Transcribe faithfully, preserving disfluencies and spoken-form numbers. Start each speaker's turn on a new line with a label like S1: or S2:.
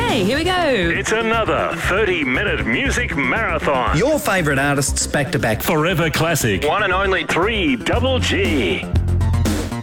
S1: Okay, here we go.
S2: It's another thirty-minute music marathon.
S3: Your favourite artists back to back.
S2: Forever classic.
S4: One and only
S2: Three Double G.